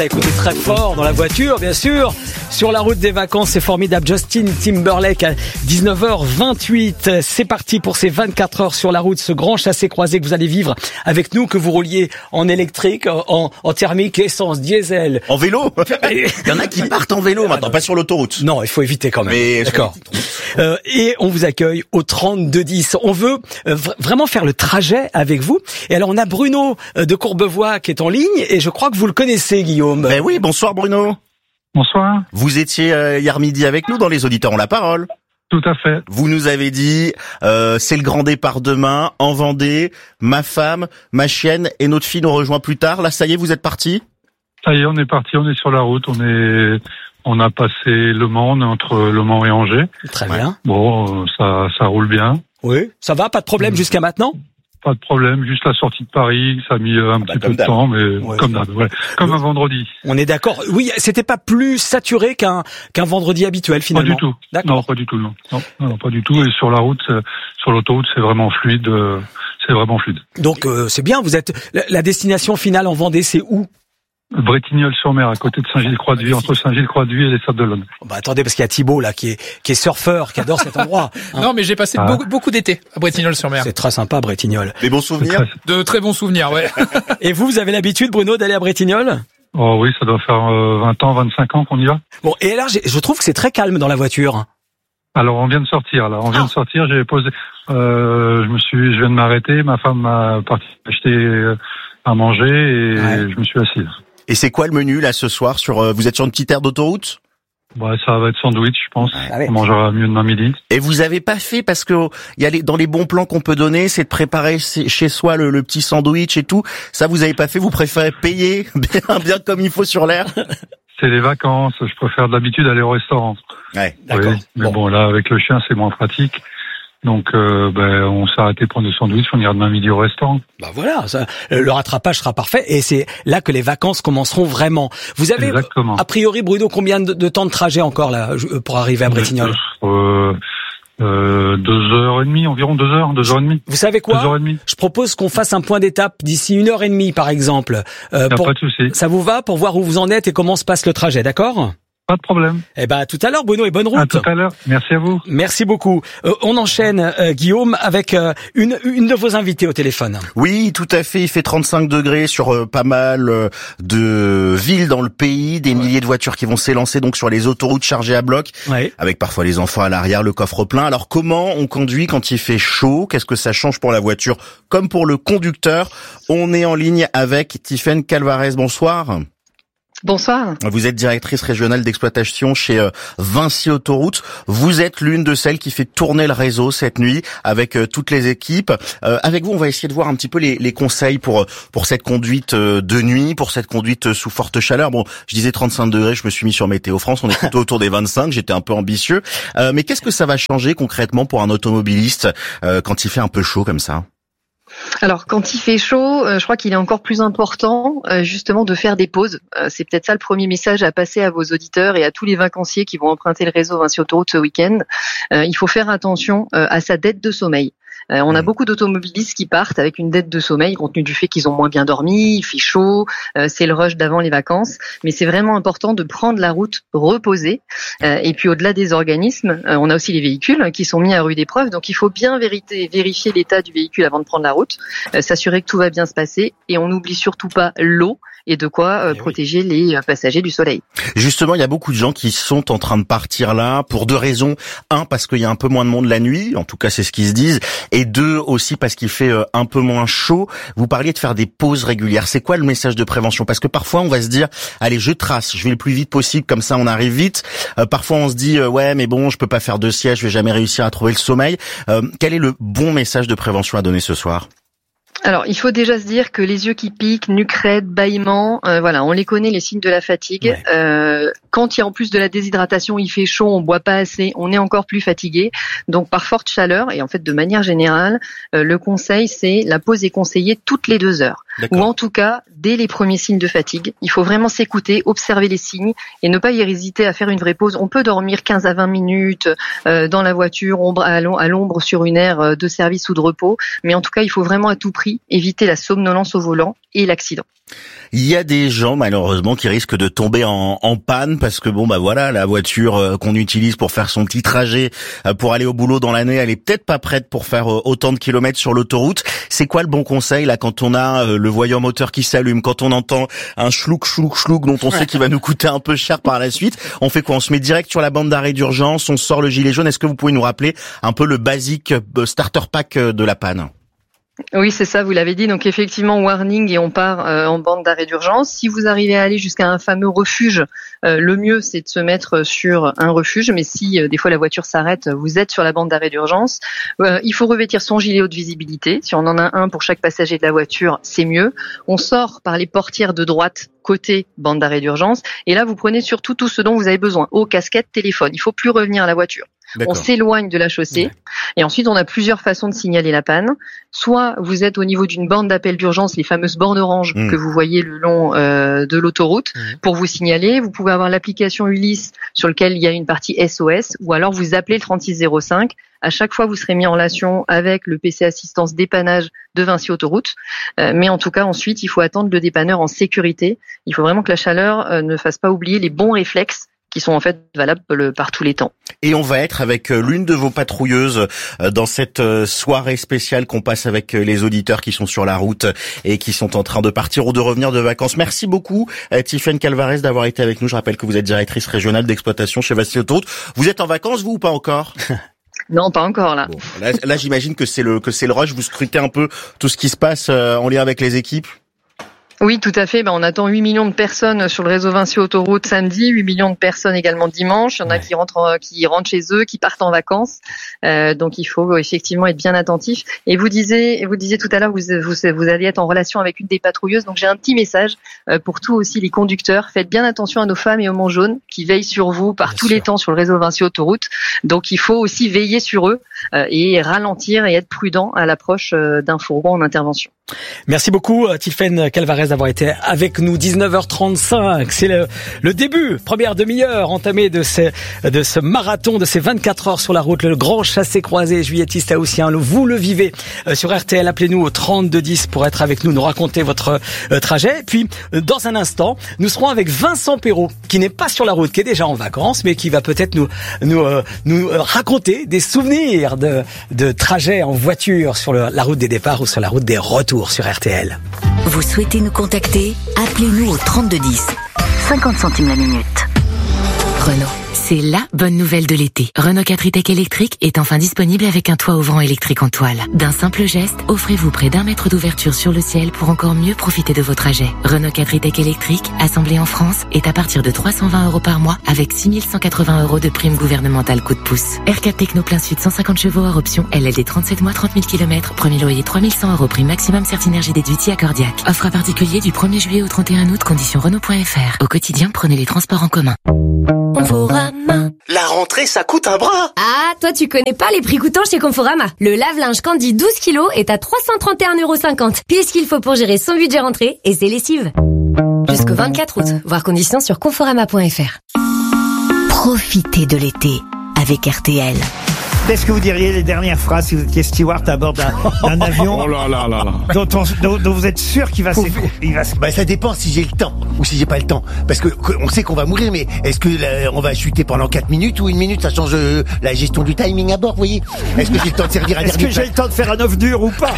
Écoutez très fort dans la voiture, bien sûr. Sur la route des vacances, c'est formidable. Justin Timberlake à 19h28. C'est parti pour ces 24 heures sur la route. Ce grand chassé-croisé que vous allez vivre avec nous, que vous rouliez en électrique, en thermique, essence, diesel. En vélo. Il y en a qui partent en vélo maintenant, pas sur l'autoroute. Non, il faut éviter quand même. Mais d'accord. Et on vous accueille au 3210. On veut vraiment faire le trajet avec vous. Et alors, on a Bruno de Courbevoie qui est en ligne. Et je crois que vous le connaissez, Guillaume. Ben oui, bonsoir Bruno. Bonsoir. Vous étiez hier midi avec nous dans Les Auditeurs ont la parole. Tout à fait. Vous nous avez dit, c'est le grand départ demain, en Vendée, ma femme, ma chienne et notre fille nous rejoint plus tard. Là, ça y est, vous êtes partis ? Ça y est, on est parti, on est sur la route, on a passé Le Mans, on est entre Le Mans et Angers. Très bien. Bon, ça roule bien. Oui, ça va, pas de problème jusqu'à maintenant ? Pas de problème, juste la sortie de Paris, ça a mis un petit peu de temps, mais comme d'hab, comme un vendredi. On est d'accord. Oui, c'était pas plus saturé qu'un vendredi habituel finalement. Pas du tout. D'accord. Non, pas du tout, non, pas du tout. Et sur la route, sur l'autoroute, c'est vraiment fluide. Donc c'est bien. Vous êtes la destination finale en Vendée, c'est où ? Bretignolles-sur-Mer, à côté de Saint-Gilles-Croix-de-Vie, entre Saint-Gilles-Croix-de-Vie et les Sables d'Olonne. Bah attendez, parce qu'il y a Thibaut là qui est surfeur, qui adore cet endroit. Hein. Non, mais j'ai passé beaucoup d'été à Bretignolles-sur-Mer. C'est très sympa, Bretignolles. Des bons souvenirs ? De très bons souvenirs, ouais. Et vous avez l'habitude, Bruno, d'aller à Bretignolles ? Oh oui, ça doit faire 20 ans, 25 ans qu'on y va. Bon, et alors je trouve que c'est très calme dans la voiture. Alors on vient de sortir là, j'ai posé, je viens de m'arrêter, ma femme m'a parti acheter à manger et je me suis assis. Et c'est quoi le menu là ce soir vous êtes sur une petite aire d'autoroute ? Bah ça va être sandwich, je pense. Allez. On mangera mieux demain midi. Et vous avez pas fait, parce que il y a dans les bons plans qu'on peut donner, c'est de préparer chez soi le petit sandwich et tout. Ça vous avez pas fait, vous préférez payer bien comme il faut sur l'air ? C'est les vacances, je préfère d'habitude aller au restaurant. Ouais, d'accord. Oui, mais bon là avec le chien c'est moins pratique. Donc on s'est arrêté prendre des sandwichs, on ira demain midi au restaurant. Bah voilà, ça, le rattrapage sera parfait et c'est là que les vacances commenceront vraiment. Vous avez Exactement. A priori, Bruno, combien de temps de trajet encore là pour arriver à Bretignolles ? 2h30 environ, 2h30. Vous savez quoi ? 2h30. Je propose qu'on fasse un point d'étape d'ici 1h30 par exemple. Pas de souci. Ça vous va pour voir où vous en êtes et comment se passe le trajet, d'accord ? Pas de problème. Eh ben, à tout à l'heure, Bruno, et bonne route. À tout à l'heure. Merci à vous. Merci beaucoup. On enchaîne, Guillaume, avec une de vos invités au téléphone. Oui, tout à fait. Il fait 35 degrés sur pas mal de villes dans le pays, des milliers de voitures qui vont s'élancer donc sur les autoroutes chargées à bloc, avec parfois les enfants à l'arrière, le coffre plein. Alors comment on conduit quand il fait chaud ? Qu'est-ce que ça change pour la voiture comme pour le conducteur ? On est en ligne avec Tiffaine Calvarez. Bonsoir. Bonsoir. Vous êtes directrice régionale d'exploitation chez Vinci Autoroute. Vous êtes l'une de celles qui fait tourner le réseau cette nuit avec toutes les équipes. Avec vous, on va essayer de voir un petit peu les conseils pour cette conduite de nuit, pour cette conduite sous forte chaleur. Bon, je disais 35 degrés, je me suis mis sur Météo France. On est plutôt autour des 25. J'étais un peu ambitieux. Mais qu'est-ce que ça va changer concrètement pour un automobiliste quand il fait un peu chaud comme ça ? Alors, quand il fait chaud, je crois qu'il est encore plus important justement de faire des pauses. C'est peut-être ça le premier message à passer à vos auditeurs et à tous les vacanciers qui vont emprunter le réseau Vinci Autoroute ce week-end. Il faut faire attention à sa dette de sommeil. On a beaucoup d'automobilistes qui partent avec une dette de sommeil compte tenu du fait qu'ils ont moins bien dormi, il fait chaud, c'est le rush d'avant les vacances. Mais c'est vraiment important de prendre la route reposée. Et puis au-delà des organismes, on a aussi les véhicules qui sont mis à rude épreuve. Donc il faut bien vérifier l'état du véhicule avant de prendre la route, s'assurer que tout va bien se passer. Et on n'oublie surtout pas l'eau et de quoi protéger les passagers du soleil. Justement, il y a beaucoup de gens qui sont en train de partir là pour deux raisons. Un, parce qu'il y a un peu moins de monde la nuit, en tout cas c'est ce qu'ils se disent. Et deux, aussi parce qu'il fait un peu moins chaud. Vous parliez de faire des pauses régulières. C'est quoi le message de prévention ? Parce que parfois on va se dire, allez, je trace, je vais le plus vite possible, comme ça on arrive vite. Parfois on se dit, ouais mais bon, je peux pas faire de siège, je vais jamais réussir à trouver le sommeil. Quel est le bon message de prévention à donner ce soir ? Alors, il faut déjà se dire que les yeux qui piquent, nuque raide, bâillement, voilà, on les connaît, les signes de la fatigue. Quand il y a en plus de la déshydratation, il fait chaud, on boit pas assez, on est encore plus fatigué. Donc par forte chaleur, et en fait de manière générale, le conseil c'est la pause est conseillée toutes les 2 heures. D'accord. Ou en tout cas, dès les premiers signes de fatigue. Il faut vraiment s'écouter, observer les signes et ne pas y hésiter à faire une vraie pause. On peut dormir 15 à 20 minutes dans la voiture, à l'ombre sur une aire de service ou de repos. Mais en tout cas, il faut vraiment à tout prix éviter la somnolence au volant et l'accident. Il y a des gens malheureusement qui risquent de tomber en panne parce que la voiture qu'on utilise pour faire son petit trajet pour aller au boulot dans l'année, elle est peut-être pas prête pour faire autant de kilomètres sur l'autoroute. C'est quoi le bon conseil là quand on a le voyant moteur qui s'allume, quand on entend un chlouk dont on sait qu'il va nous coûter un peu cher par la suite? On fait quoi? On se met direct sur la bande d'arrêt d'urgence, on sort le gilet jaune. Est-ce que vous pouvez nous rappeler un peu le basique starter pack de la panne? Oui, c'est ça, vous l'avez dit. Donc effectivement, warning et on part en bande d'arrêt d'urgence. Si vous arrivez à aller jusqu'à un fameux refuge, le mieux c'est de se mettre sur un refuge. Mais si des fois la voiture s'arrête, vous êtes sur la bande d'arrêt d'urgence. Il faut revêtir son gilet haute visibilité. Si on en a un pour chaque passager de la voiture, c'est mieux. On sort par les portières de droite côté bande d'arrêt d'urgence. Et là, vous prenez surtout tout ce dont vous avez besoin. Eau, casquette, téléphone. Il faut plus revenir à la voiture. D'accord. On s'éloigne de la chaussée. Ouais. Et ensuite, on a plusieurs façons de signaler la panne. Soit vous êtes au niveau d'une borne d'appel d'urgence, les fameuses bornes oranges que vous voyez le long de l'autoroute, pour vous signaler. Vous pouvez avoir l'application Ulysse sur laquelle il y a une partie SOS, ou alors vous appelez le 3605. À chaque fois, vous serez mis en relation avec le PC Assistance Dépannage de Vinci Autoroute. Mais en tout cas, ensuite, il faut attendre le dépanneur en sécurité. Il faut vraiment que la chaleur ne fasse pas oublier les bons réflexes qui sont en fait valables par tous les temps. Et on va être avec l'une de vos patrouilleuses dans cette soirée spéciale qu'on passe avec les auditeurs qui sont sur la route et qui sont en train de partir ou de revenir de vacances. Merci beaucoup Tiffaine Calvarez d'avoir été avec nous. Je rappelle que vous êtes directrice régionale d'exploitation chez Vinci Autoroute. Vous êtes en vacances vous ou pas encore? Non, pas encore là. Bon, là j'imagine que c'est le rush. Vous scrutez un peu tout ce qui se passe en lien avec les équipes. Oui, tout à fait. On attend 8 millions de personnes sur le réseau Vinci Autoroute samedi, 8 millions de personnes également dimanche. Il y en a qui rentrent chez eux, qui partent en vacances. Donc il faut effectivement être bien attentif. Et vous disiez tout à l'heure, vous alliez être en relation avec une des patrouilleuses. Donc j'ai un petit message pour tous aussi les conducteurs. Faites bien attention à nos femmes et aux hommes jaunes qui veillent sur vous par tous les temps sur le réseau Vinci Autoroute. Donc il faut aussi veiller sur eux et ralentir et être prudent à l'approche d'un fourgon en intervention. Merci beaucoup Tiffaine Calvarez d'avoir été avec nous. 19h35, c'est le début, première demi-heure entamée de ce marathon, de ces 24 heures sur la route, le grand chassé-croisé juillettiste haussien. Vous le vivez sur RTL, appelez-nous au 3210 pour être avec nous raconter votre trajet. Et puis dans un instant, nous serons avec Vincent Perrault, qui n'est pas sur la route, qui est déjà en vacances, mais qui va peut-être nous raconter des souvenirs de trajets en voiture sur la route des départs ou sur la route des retours sur RTL. Vous souhaitez nous contacter? Appelez-nous au 3210. 50 centimes la minute. Renault. C'est la bonne nouvelle de l'été. Renault 4 e-Tech électrique est enfin disponible avec un toit ouvrant électrique en toile. D'un simple geste, offrez-vous près d'1 mètre d'ouverture sur le ciel pour encore mieux profiter de vos trajets. Renault 4 e-Tech électrique, assemblé en France, est à partir de 320 € par mois avec 6 180 € de prime gouvernementale coup de pouce. R4 Techno plein sud 150 chevaux hors option, LLD 37 mois 30 000 km, premier loyer 3100 € prime maximum Certinergie déduite via Cardiac. Offre à particulier du 1er juillet au 31 août, conditions Renault.fr. Au quotidien, prenez les transports en commun. Conforama. La rentrée, ça coûte un bras. Ah, toi tu connais pas les prix coûtants chez Conforama. Le lave-linge Candy 12 kg est à 331,50 €. Pile ce qu'il faut pour gérer son budget rentrée et ses lessives. Jusqu'au 24 août. Voir conditions sur conforama.fr. Profitez de l'été avec RTL. Qu'est-ce que vous diriez les dernières phrases si vous étiez steward à bord d'un avion oh là là là là. Dont vous êtes sûr qu'il va Bah ça dépend si j'ai le temps ou si j'ai pas le temps. Parce que on sait qu'on va mourir, mais est-ce que on va chuter pendant 4 minutes ou 1 minute? Ça change la gestion du timing à bord, vous voyez. Est-ce que j'ai le temps de servir un dernier Est-ce que j'ai le temps de faire un œuf dur ou pas?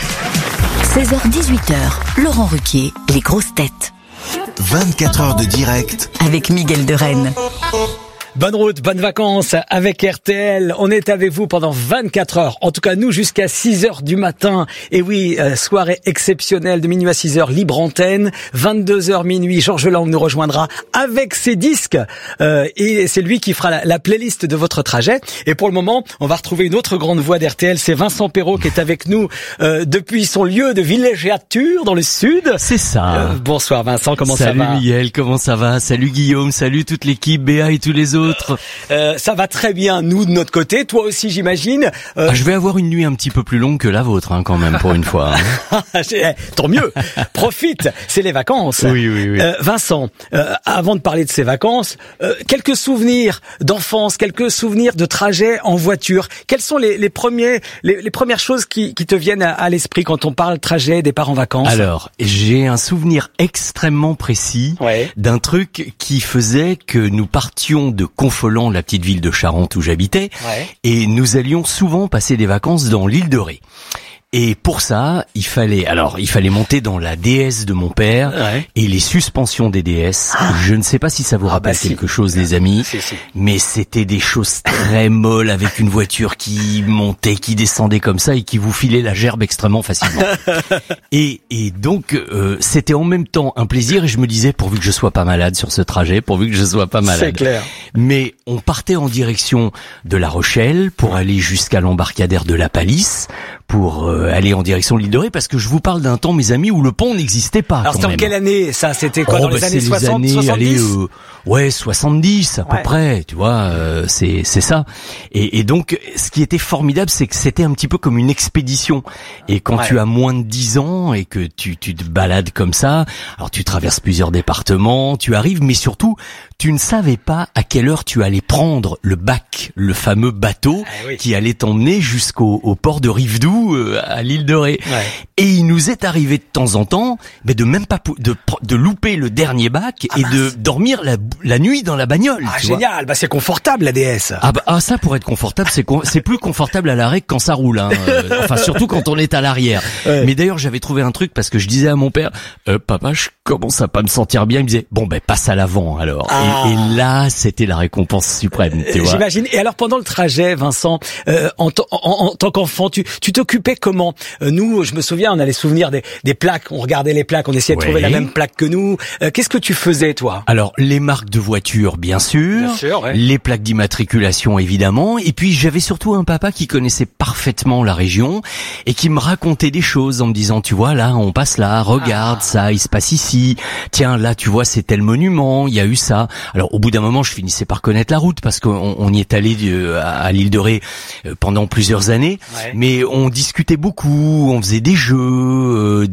16h-18h, Laurent Ruquier, les grosses têtes. 24 heures de direct avec Miguel de Rennes. Bonne route, bonnes vacances avec RTL. On est avec vous pendant 24 heures. En tout cas, nous, jusqu'à 6 heures du matin. Et oui, soirée exceptionnelle de minuit à 6 heures, libre antenne. 22 heures minuit, Georges Lang nous rejoindra avec ses disques. Et c'est lui qui fera la playlist de votre trajet. Et pour le moment, on va retrouver une autre grande voix d'RTL. C'est Vincent Perrault qui est avec nous depuis son lieu de villégiature dans le sud. C'est ça. Bonsoir Vincent, comment ça va? Salut Miguel, comment ça va? Salut Guillaume, salut toute l'équipe, Béa et tous les autres. Ça va très bien, nous de notre côté, toi aussi j'imagine. Je vais avoir une nuit un petit peu plus longue que la vôtre quand même pour une fois. Tant mieux, profite, c'est les vacances. Oui. Vincent, avant de parler de ces vacances, quelques souvenirs d'enfance, quelques souvenirs de trajet en voiture. Quelles sont les premières choses qui te viennent à l'esprit quand on parle trajet, départ en vacances? Alors, j'ai un souvenir extrêmement précis d'un truc qui faisait que nous partions de Confolens, la petite ville de Charente où j'habitais, et nous allions souvent passer des vacances dans l'île de Ré. Et pour ça, il fallait monter dans la DS de mon père et les suspensions des DS. Je ne sais pas si ça vous rappelle quelque chose, les amis, mais c'était des choses très molles avec une voiture qui montait, qui descendait comme ça et qui vous filait la gerbe extrêmement facilement. Et donc, c'était en même temps un plaisir et je me disais, pourvu que je sois pas malade sur ce trajet, pourvu que je sois pas malade. C'est clair. Mais on partait en direction de La Rochelle pour aller jusqu'à l'embarcadère de La Palisse, pour aller en direction de l'île de Ré, parce que je vous parle d'un temps, mes amis, où le pont n'existait pas. Alors c'était en quelle année ça? C'était quoi, dans les années 60, 70? 70 à peu près, tu vois, c'est ça. Et donc, ce qui était formidable, c'est que c'était un petit peu comme une expédition. Et quand tu as moins de 10 ans et que tu te balades comme ça, alors tu traverses plusieurs départements, tu arrives, mais surtout, tu ne savais pas à quelle heure tu allais prendre le bac, le fameux bateau qui allait t'emmener jusqu'au port de Rivedoux, à l'île de Ré. Et il nous est arrivé de temps en temps, mais de même pas de louper le dernier bac et de dormir la nuit dans la bagnole. Ah, génial, c'est confortable la DS. Ça pour être confortable, c'est plus confortable à l'arrêt que quand ça roule. Enfin surtout quand on est à l'arrière. Mais d'ailleurs j'avais trouvé un truc parce que je disais à mon père, papa, je commence à pas me sentir bien. Il me disait, bon passe à l'avant alors. Et là c'était la récompense suprême. Tu vois. J'imagine. Et alors pendant le trajet, Vincent, en tant qu'enfant, tu t'occupais comment? Nous, je me souviens, on a les souvenirs des plaques. On regardait les plaques, on essayait de trouver la même plaque que nous. Qu'est-ce que tu faisais, toi? Alors, les marques de voitures, bien sûr les plaques d'immatriculation, évidemment. Et puis, j'avais surtout un papa qui connaissait parfaitement la région et qui me racontait des choses en me disant, tu vois, là, on passe là, regarde ça, il se passe ici. Tiens, là, tu vois, c'est tel monument, il y a eu ça. Alors, au bout d'un moment, je finissais par connaître la route parce qu'on y est allé à l'île de Ré pendant plusieurs années. Mais on discutait beaucoup, on faisait des jeux,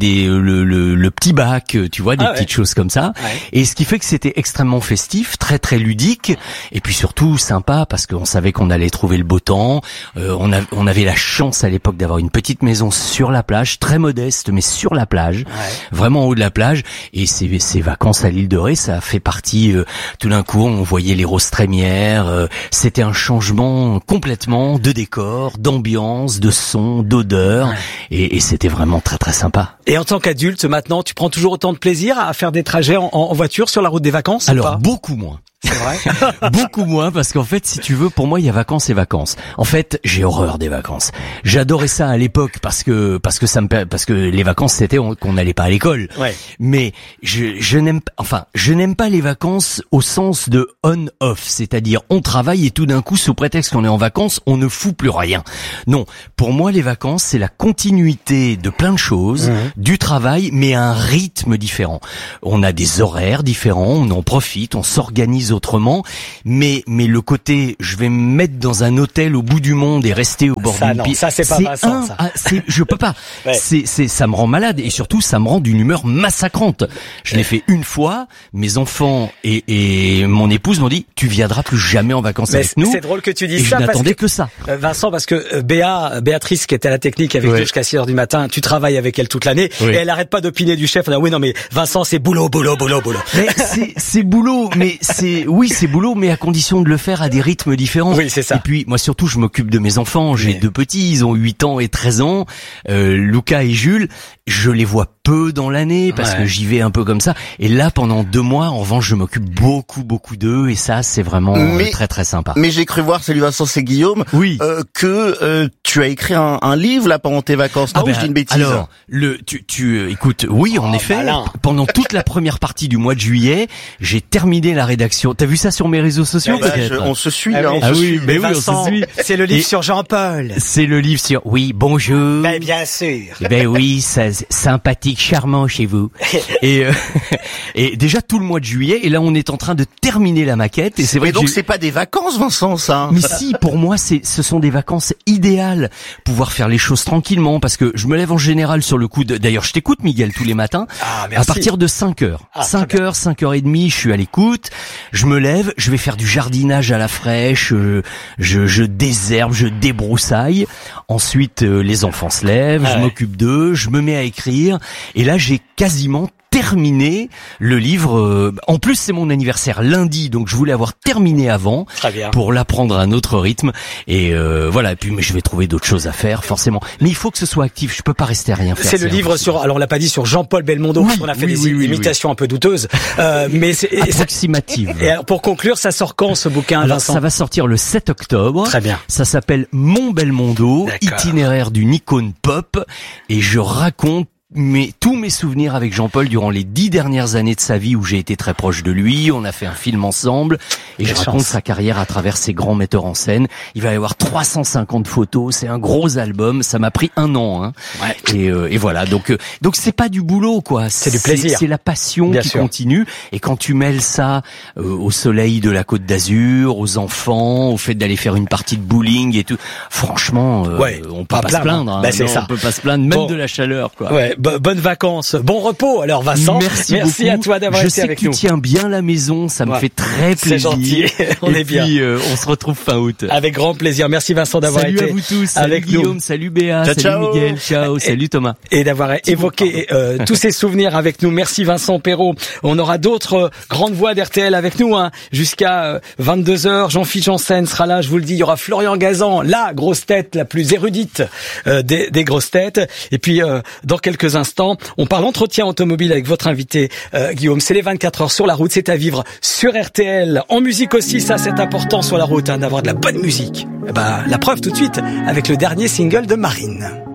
le petit bac, tu vois, des petites choses comme ça. Et ce qui fait que c'était extrêmement festif, très très ludique, et puis surtout sympa parce qu'on savait qu'on allait trouver le beau temps. On avait la chance à l'époque d'avoir une petite maison sur la plage, très modeste, mais sur la plage, vraiment en haut de la plage. Et ces vacances à l'île de Ré, ça fait partie. Tout d'un coup, on voyait les roses trémières. C'était un changement complètement de décor, d'ambiance, de son, d'odeur, et c'était vraiment très très sympa. Et en tant qu'adulte, maintenant, tu prends toujours autant de plaisir à faire des trajets en voiture sur la route des vacances? Alors, beaucoup moins. C'est vrai. Beaucoup moins, parce qu'en fait, si tu veux, pour moi, il y a vacances et vacances. En fait, j'ai horreur des vacances. J'adorais ça à l'époque parce que les vacances c'était qu'on n'allait pas à l'école. Mais je n'aime pas les vacances au sens de on-off, c'est-à-dire on travaille et tout d'un coup, sous prétexte qu'on est en vacances, on ne fout plus rien. Non, pour moi, les vacances, c'est la continuité de plein de choses, du travail, mais à un rythme différent. On a des horaires différents, on en profite, on s'organise autrement, mais le côté je vais me mettre dans un hôtel au bout du monde et rester au bord d'une piscine, ça c'est pas Vincent, ça. Je peux pas. Ça me rend malade et surtout ça me rend d'une humeur massacrante. Je l'ai fait une fois, mes enfants et mon épouse m'ont dit tu viendras plus jamais en vacances avec nous. C'est drôle que tu dises et ça. Je n'attendais que ça. Vincent, parce que Béatrice qui était à la technique avec nous jusqu'à 6h du matin, tu travailles avec elle toute l'année et elle arrête pas d'opiner du chef. Oui non mais Vincent c'est boulot. Mais c'est boulot, mais c'est c'est boulot, mais à condition de le faire à des rythmes différents. Oui, c'est ça. Et puis, moi surtout, je m'occupe de mes enfants. J'ai 2 petits, ils ont 8 ans et 13 ans. Lucas et Jules, je les vois peu dans l'année parce que j'y vais un peu comme ça. Et là, pendant 2 mois, en revanche, je m'occupe beaucoup d'eux et ça, c'est vraiment très très sympa. Mais j'ai cru voir, salut Vincent, c'est Guillaume, que tu as écrit un livre là pendant tes vacances. Non, je dis une bêtise. Alors, écoute, oui, en effet, pendant toute la première partie du mois de juillet, j'ai terminé la rédaction. T'as vu ça sur mes réseaux sociaux peut-être? On se suit, on se suit. C'est le livre sur Jean-Paul. C'est le livre sur, oui, bonjour. Ben, bien sûr. Ben oui, ça, sympathique, charmant chez vous. et déjà tout le mois de juillet, et là on est en train de terminer la maquette, et c'est vrai. Et donc c'est pas des vacances, Vincent, ça. Mais si, pour moi, ce sont des vacances idéales. Pouvoir faire les choses tranquillement, parce que je me lève en général sur le coup de, d'ailleurs je t'écoute Miguel tous les matins, à partir de 5h. 5h, 5h30, je suis à l'écoute, je me lève, je vais faire du jardinage à la fraîche, je désherbe, je débroussaille. Ensuite, les enfants se lèvent, je m'occupe d'eux, je me mets à écrire, et là j'ai quasiment terminé le livre. En plus, c'est mon anniversaire lundi, donc je voulais avoir terminé avant pour l'apprendre à un autre rythme. Et voilà. Et puis, mais je vais trouver d'autres choses à faire, forcément. Mais il faut que ce soit actif. Je peux pas rester à rien faire. C'est le livre sur. Alors, on l'a pas dit, sur Jean-Paul Belmondo. On a fait des imitations un peu douteuses, mais c'est approximative. Et alors, pour conclure, ça sort quand ce bouquin, Vincent? Ça va sortir le 7 octobre. Très bien. Ça s'appelle Mon Belmondo, itinéraire d'une icône pop, et je raconte tous mes souvenirs avec Jean-Paul durant les 10 dernières années de sa vie où j'ai été très proche de lui. On a fait un film ensemble et je raconte sa carrière à travers ses grands metteurs en scène. Il va y avoir 350 photos. C'est un gros album. Ça m'a pris 1 an, hein. Et voilà. Donc c'est pas du boulot, quoi. C'est du plaisir. C'est la passion qui continue. Et quand tu mêles ça au soleil de la Côte d'Azur, aux enfants, au fait d'aller faire une partie de bowling et tout, franchement, on peut pas se plaindre. Hein. C'est ça. On peut pas se plaindre, même de la chaleur, quoi. Bonnes vacances, bon repos. Alors Vincent, merci à toi d'avoir été avec nous. Je sais que tu tiens bien la maison, ça me fait très plaisir. C'est gentil, on est bien. Et puis on se retrouve fin août. Avec grand plaisir. Merci Vincent d'avoir été avec nous. Salut à vous tous. Salut Guillaume, salut Béa, salut Miguel, ciao, salut Thomas. Et d'avoir évoqué tous ces souvenirs avec nous. Merci Vincent Perrault. On aura d'autres grandes voix d'RTL avec nous jusqu'à 22h. Jean-Philippe Janssen sera là, je vous le dis. Il y aura Florian Gazan, la grosse tête la plus érudite des grosses têtes. Et puis dans quelques instants, on parle entretien automobile avec votre invité Guillaume. C'est les 24 heures sur la route, c'est à vivre sur RTL. En musique aussi, ça c'est important sur la route, d'avoir de la bonne musique. La preuve tout de suite avec le dernier single de Marine.